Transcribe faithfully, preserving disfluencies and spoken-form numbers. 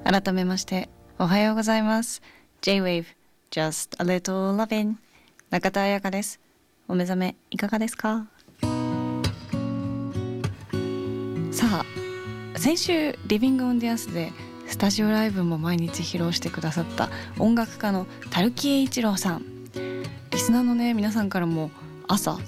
改めましておはようございます。 J-Wave Just a Little Lovin' 中田彩香です。お目覚めいかがですか？さあ、先週リビングオンディアスでスタジオライブも毎日披露してくださった音楽家の樽木英一郎さん、リスナーのね皆さんからも朝